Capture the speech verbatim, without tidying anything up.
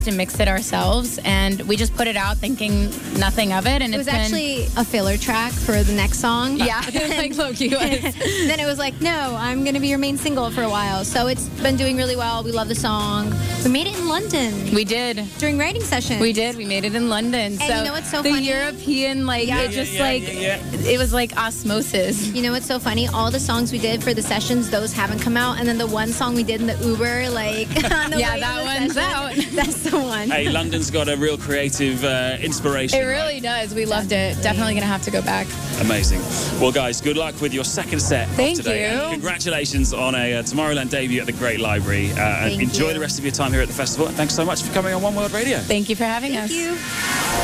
to mix it ourselves, and we just put it out thinking nothing of it. And It was it's been, actually a filler track for the next song. yeah, like low-key was. Then it was like, no, I'm going to be your main single for a while. So it's been doing really well. We love the song. We made it in London We did. during writing sessions. We did. We made it in London. And so you know what's so the funny? European, like, Yeah. it Yeah, just yeah, like, yeah, yeah. it was like osmosis. You know what's so funny? All the songs we did for the sessions, those haven't come out. And then the one song we did in the Uber, like, on the Yeah, way to that the one's session, out. That's the one. Hey, London's got a real creative uh, inspiration. It really does. We loved it. Definitely going to have to go back. Amazing. Well, guys, good luck with your second set of Thank today. you. And congratulations on a uh, Tomorrowland debut at the Great Library. Uh, and Thank enjoy you. the rest of your time here at the festival. And thanks so much for coming on One World Radio. Thank you for having Thank us. you.